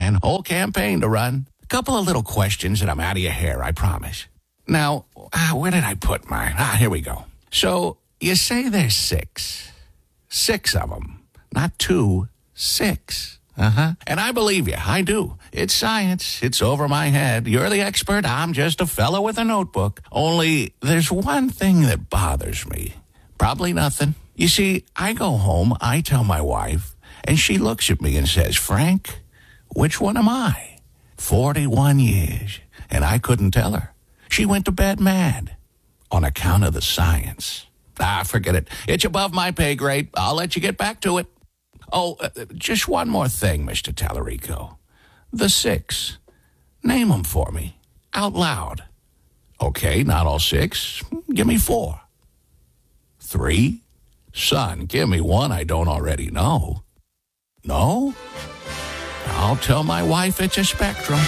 man. Whole campaign to run. A couple of little questions and I'm out of your hair, I promise. Now, where did I put mine? Here we go. So, you say there's 6. 6 of them. Not 2, 6. And I believe you. I do. It's science. It's over my head. You're the expert. I'm just a fellow with a notebook. Only, there's one thing that bothers me. Probably nothing. You see, I go home, I tell my wife, and she looks at me and says, Frank, which one am I? 41 years. And I couldn't tell her. She went to bed mad on account of the science. Forget it. It's above my pay grade. I'll let you get back to it. Oh, just one more thing, Mr. Tallarico. The 6. Name them for me. Out loud. Okay, not all 6. Give me 4. 3? Son, give me one I don't already know. No? I'll tell my wife it's a spectrum.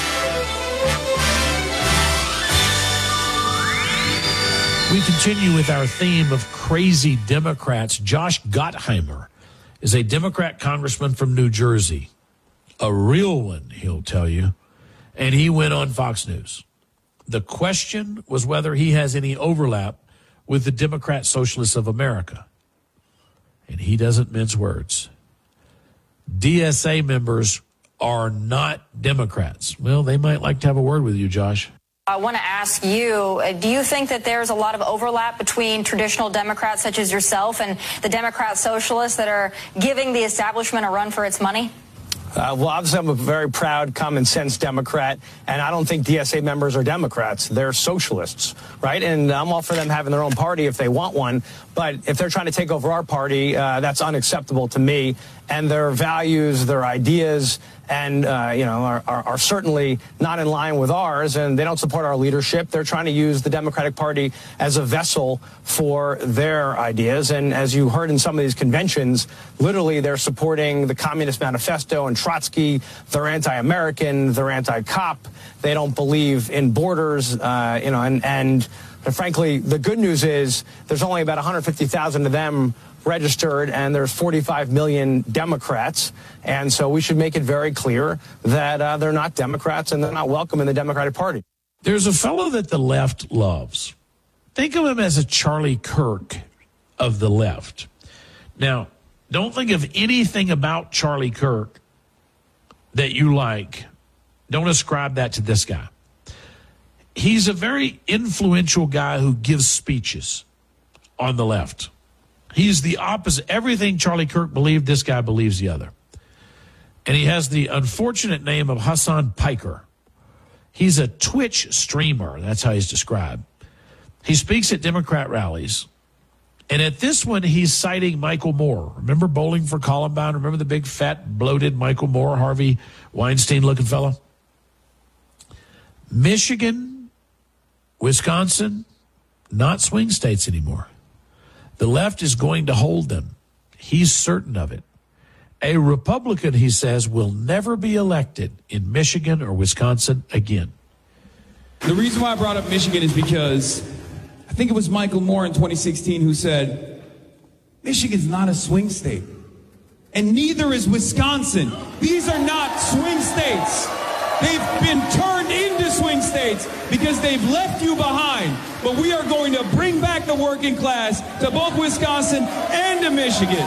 We continue with our theme of crazy Democrats. Josh Gottheimer is a Democrat congressman from New Jersey. A real one, he'll tell you. And he went on Fox News. The question was whether he has any overlap with the Democrat Socialists of America. And he doesn't mince words. DSA members are not Democrats. Well, they might like to have a word with you, Josh. I want to ask you, do you think that there's a lot of overlap between traditional Democrats such as yourself and the Democrat Socialists that are giving the establishment a run for its money? Well, obviously, I'm a very proud, common-sense Democrat, and I don't think DSA members are Democrats. They're socialists, right? And I'm all for them having their own party if they want one, but if they're trying to take over our party, that's unacceptable to me. And their values, their ideas, and are certainly not in line with ours, and they don't support our leadership. They're trying to use the Democratic Party as a vessel for their ideas. And as you heard in some of these conventions, literally they're supporting the Communist Manifesto and Trotsky. They're anti-American. They're anti-cop. They don't believe in borders, and frankly, the good news is there's only about 150,000 of them registered, and there's 45 million Democrats. And so we should make it very clear that they're not Democrats and they're not welcome in the Democratic Party. There's a fellow that the left loves. Think of him as a Charlie Kirk of the left. Now, don't think of anything about Charlie Kirk that you like. Don't ascribe that to this guy. He's a very influential guy who gives speeches on the left. He's the opposite. Everything Charlie Kirk believed, this guy believes the other. And he has the unfortunate name of Hassan Piker. He's a Twitch streamer. That's how he's described. He speaks at Democrat rallies. And at this one, he's citing Michael Moore. Remember Bowling for Columbine? Remember the big, fat, bloated Michael Moore, Harvey Weinstein-looking fellow? Michigan, Wisconsin, not swing states anymore. The left is going to hold them. He's certain of it. A Republican, he says, will never be elected in Michigan or Wisconsin again. The reason why I brought up Michigan is because I think it was Michael Moore in 2016 who said, Michigan's not a swing state. And neither is Wisconsin. These are not swing states. They've been turned into swing states because they've left you behind. But we are going to bring back the working class to both Wisconsin and to Michigan.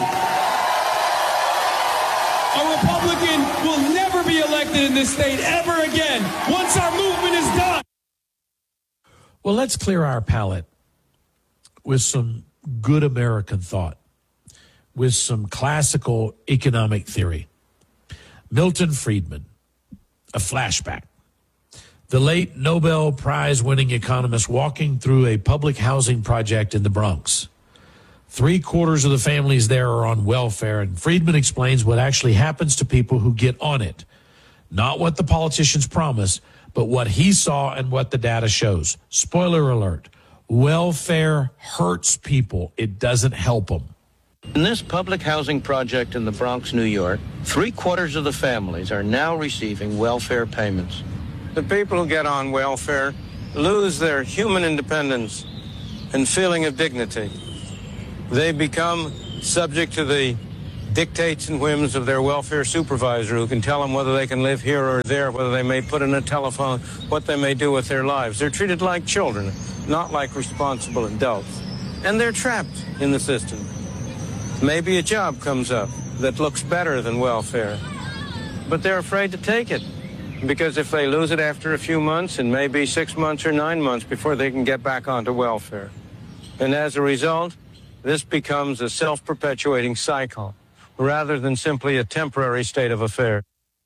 A Republican will never be elected in this state ever again once our movement is done. Well, let's clear our palate with some good American thought, with some classical economic theory. Milton Friedman. A flashback. The late Nobel Prize-winning economist walking through a public housing project in the Bronx. 3/4 of the families there are on welfare, and Friedman explains what actually happens to people who get on it. Not what the politicians promise, but what he saw and what the data shows. Spoiler alert, welfare hurts people. It doesn't help them. In this public housing project in the Bronx, New York, 3/4 of the families are now receiving welfare payments. The people who get on welfare lose their human independence and feeling of dignity. They become subject to the dictates and whims of their welfare supervisor who can tell them whether they can live here or there, whether they may put in a telephone, what they may do with their lives. They're treated like children, not like responsible adults. And they're trapped in the system. Maybe a job comes up that looks better than welfare, but they're afraid to take it. Because if they lose it after a few months, it may be 6 months or 9 months before they can get back onto welfare. And as a result, this becomes a self-perpetuating cycle rather than simply a temporary state of affairs.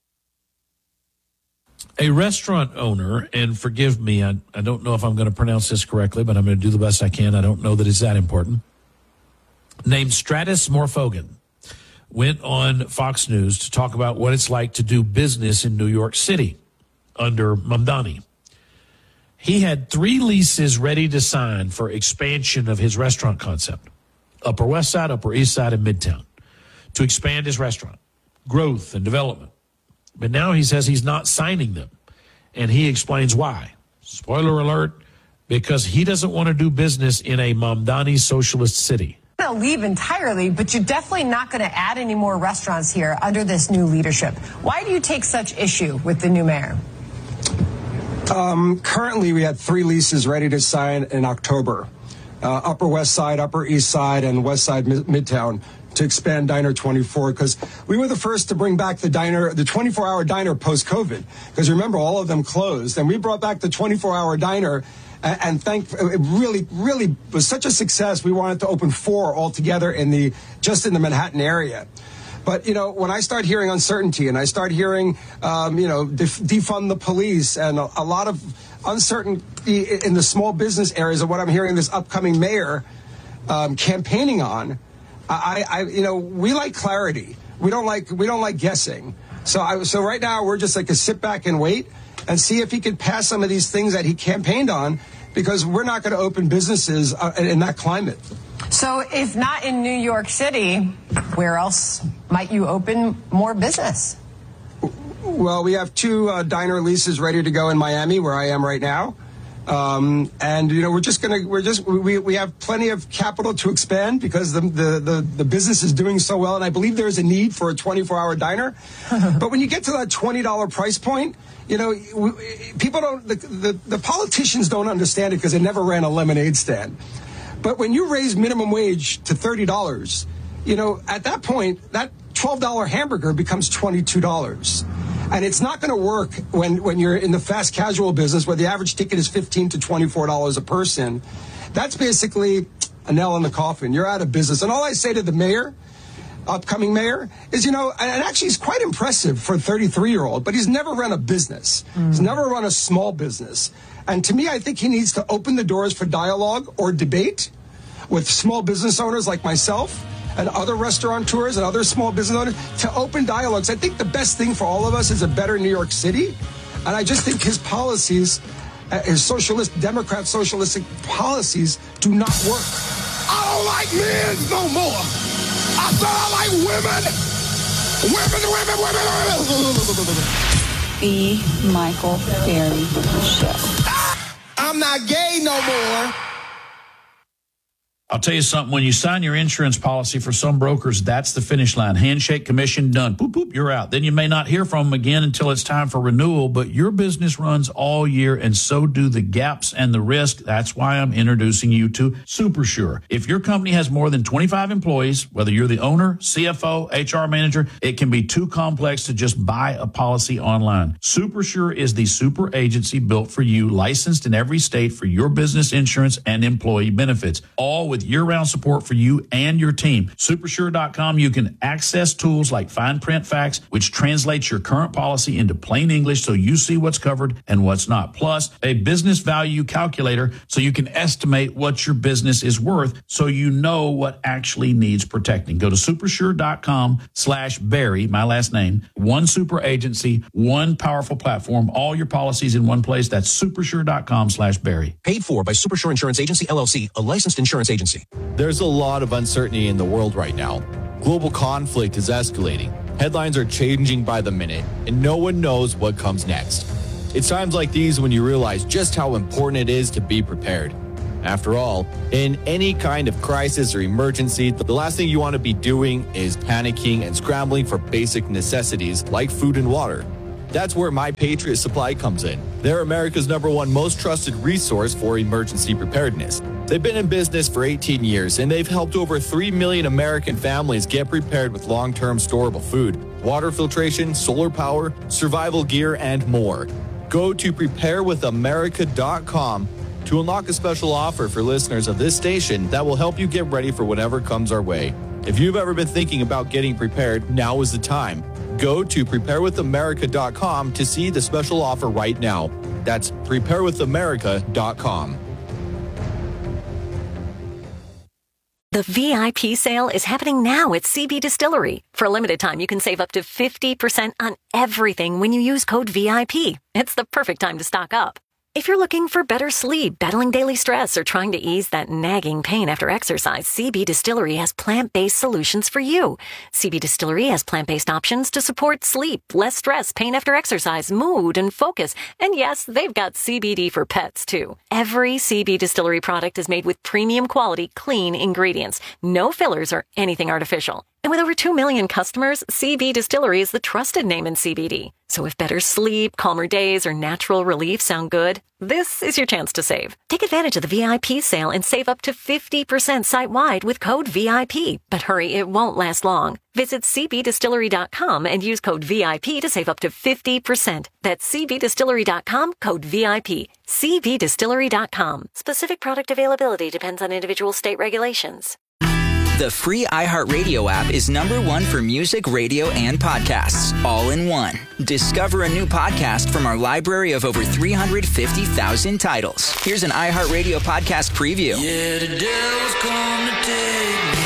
A restaurant owner, and forgive me, I don't know if I'm going to pronounce this correctly, but I'm going to do the best I can. I don't know that it's that important. Named Stratis Morfogen went on Fox News to talk about what it's like to do business in New York City under Mamdani. He had 3 leases ready to sign for expansion of his restaurant concept, Upper West Side, Upper East Side, and Midtown, to expand his restaurant, growth and development. But now he says he's not signing them, and he explains why. Spoiler alert, because he doesn't want to do business in a Mamdani socialist city. To leave entirely, but you're definitely not going to add any more restaurants here under this new leadership. Why do you take such issue with the new mayor? Currently, we had 3 leases ready to sign in October. Upper West Side, Upper East Side, and West Side Midtown to expand Diner 24, because we were the first to bring back the 24-hour diner post-COVID. Because remember, all of them closed, and we brought back the 24-hour diner. And it really was such a success. We wanted to open 4 altogether just in the Manhattan area. But, when I start hearing uncertainty and I start hearing, defund the police and a lot of uncertainty in the small business areas of what I'm hearing this upcoming mayor campaigning on, we like clarity. We don't like guessing. So right now we're just like a sit back and wait and see if he can pass some of these things that he campaigned on, because we're not going to open businesses in that climate. So if not in New York City, where else might you open more business? Well, we have 2 diner leases ready to go in Miami, where I am right now. And we have plenty of capital to expand because the business is doing so well. And I believe there's a need for a 24-hour diner. But when you get to that $20 price point, people the politicians don't understand it because they never ran a lemonade stand. But when you raise minimum wage to $30, at that point, that $12 hamburger becomes $22. And it's not going to work when you're in the fast casual business where the average ticket is $15 to $24 a person. That's basically a nail in the coffin. You're out of business. And all I say to the mayor, upcoming mayor, is, and actually he's quite impressive for a 33-year-old, but he's never run a business. He's never run a small business. And to me, I think he needs to open the doors for dialogue or debate with small business owners like myself and other restaurateurs and other small business owners to open dialogues. I think the best thing for all of us is a better New York City. And I just think his policies, his Democrat socialistic policies do not work. I don't like men no more. I said I like women. The Michael Berry Show. I'm not gay no more. I'll tell you something. When you sign your insurance policy for some brokers, that's the finish line. Handshake, commission, done. Boop, boop, you're out. Then you may not hear from them again until it's time for renewal, but your business runs all year, and so do the gaps and the risk. That's why I'm introducing you to SuperSure. If your company has more than 25 employees, whether you're the owner, CFO, HR manager, it can be too complex to just buy a policy online. SuperSure is the super agency built for you, licensed in every state for your business insurance and employee benefits, all with year-round support for you and your team. Supersure.com, you can access tools like fine print facts, which translates your current policy into plain English so you see what's covered and what's not. Plus, a business value calculator so you can estimate what your business is worth so you know what actually needs protecting. Go to supersure.com/Barry, my last name. One super agency, one powerful platform, all your policies in one place. That's supersure.com/Barry. Paid for by Supersure Insurance Agency, LLC, a licensed insurance agency. There's a lot of uncertainty in the world right now. Global conflict is escalating. Headlines are changing by the minute, and no one knows what comes next. It's times like these when you realize just how important it is to be prepared. After all, in any kind of crisis or emergency, the last thing you want to be doing is panicking and scrambling for basic necessities like food and water. That's where My Patriot Supply comes in. They're America's #1 most trusted resource for emergency preparedness. They've been in business for 18 years, and they've helped over 3 million American families get prepared with long-term storable food, water filtration, solar power, survival gear, and more. Go to preparewithamerica.com to unlock a special offer for listeners of this station that will help you get ready for whatever comes our way. If you've ever been thinking about getting prepared, now is the time. Go to preparewithamerica.com to see the special offer right now. That's preparewithamerica.com. The VIP sale is happening now at CB Distillery. For a limited time, you can save up to 50% on everything when you use code VIP. It's the perfect time to stock up. If you're looking for better sleep, battling daily stress, or trying to ease that nagging pain after exercise, CB Distillery has plant-based solutions for you. CB Distillery has plant-based options to support sleep, less stress, pain after exercise, mood, and focus. And yes, they've got CBD for pets, too. Every CB Distillery product is made with premium quality, clean ingredients. No fillers or anything artificial. And with over 2 million customers, CB Distillery is the trusted name in CBD. So if better sleep, calmer days, or natural relief sound good, this is your chance to save. Take advantage of the VIP sale and save up to 50% site-wide with code VIP. But hurry, it won't last long. Visit cbdistillery.com and use code VIP to save up to 50%. That's cbdistillery.com, code VIP. cbdistillery.com. Specific product availability depends on individual state regulations. The free iHeartRadio app is #1 for music, radio, and podcasts, all in one. Discover a new podcast from our library of over 350,000 titles. Here's an iHeartRadio podcast preview. Yeah, the devil's come to take me.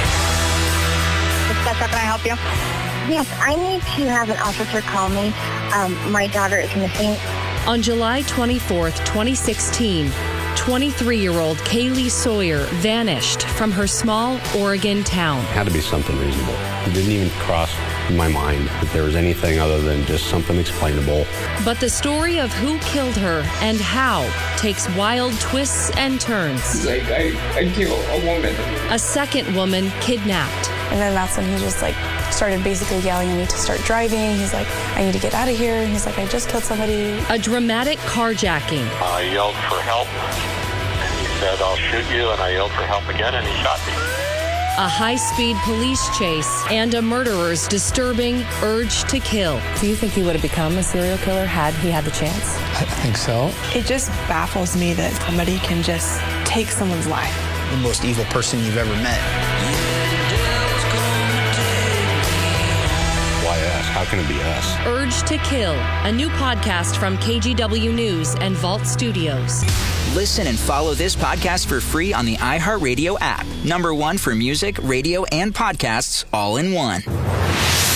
Can I help you? Yes, I need to have an officer call me. My daughter is missing. On July 24th, 2016, 23-year-old Kaylee Sawyer vanished from her small Oregon town. It had to be something reasonable. It didn't even cross my mind that there was anything other than just something explainable. But the story of who killed her and how takes wild twists and turns. He's like, I killed a woman. A second woman kidnapped. And then that's when he just started basically yelling at me to start driving. He's like, I need to get out of here. And he's like, I just killed somebody. A dramatic carjacking. I yelled for help. And he said, I'll shoot you. And I yelled for help again, and he shot me. A high-speed police chase and a murderer's disturbing urge to kill. Do you think he would have become a serial killer had he had the chance? I think so. It just baffles me that somebody can just take someone's life. The most evil person you've ever met. Why us? How can it be us? Urge to Kill, a new podcast from KGW News and Vault Studios. Listen and follow this podcast for free on the iHeartRadio app. #1 for music, radio, and podcasts, all in one.